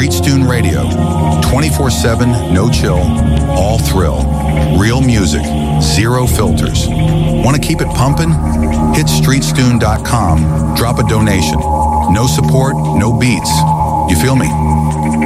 StreetStune Radio. 24/7, no chill, all thrill. Real music, zero filters. Want to keep it pumping? Hit StreetStune.com, drop a donation. No support, no beats. You feel me?